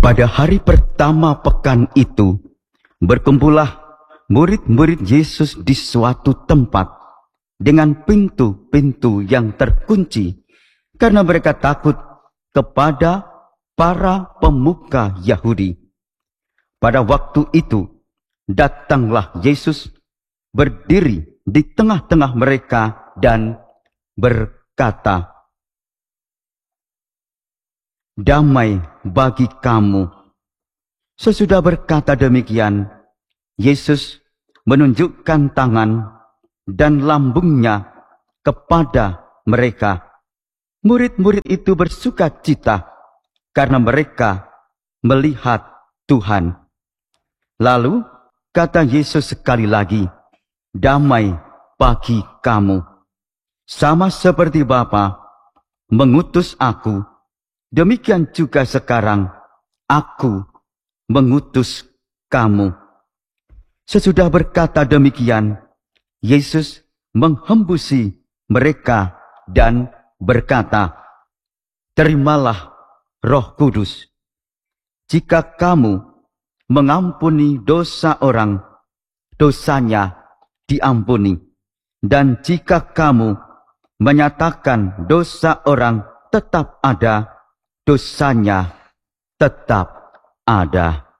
Pada hari pertama pekan itu, berkumpullah murid-murid Yesus di suatu tempat dengan pintu-pintu yang terkunci, karena mereka takut kepada para pemuka Yahudi. Pada waktu itu, datanglah Yesus berdiri di tengah-tengah mereka dan berkata, "Damai bagi kamu." Sesudah berkata demikian, Yesus menunjukkan tangan dan lambungnya kepada mereka. Murid-murid itu bersuka cita karena mereka melihat Tuhan. Lalu kata Yesus sekali lagi, "Damai bagi kamu. Sama seperti Bapa mengutus aku, demikian juga sekarang aku mengutus kamu." Sesudah berkata demikian, Yesus menghembusi mereka dan berkata, "Terimalah Roh Kudus. Jika kamu mengampuni dosa orang, dosanya diampuni. Dan jika kamu menyatakan dosa orang tetap ada, dosanya tetap ada."